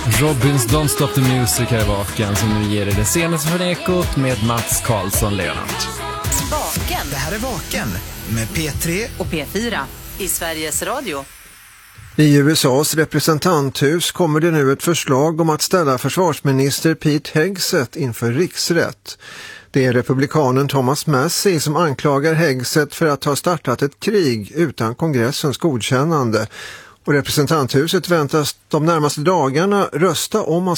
Robins Don't Stop the Music här i Vaken som nu ger er det senaste från Ekot med Mats Karlsson Leonhardt. Vaken. Det här är Vaken med P3 och P4 i Sveriges Radio. I USAs representanthus kommer det nu ett förslag om att ställa försvarsminister Pete Hegseth inför riksrätt. Det är republikanen Thomas Massie som anklagar Hegseth för att ha startat ett krig utan kongressens godkännande. Och representanthuset väntas de närmaste dagarna rösta om att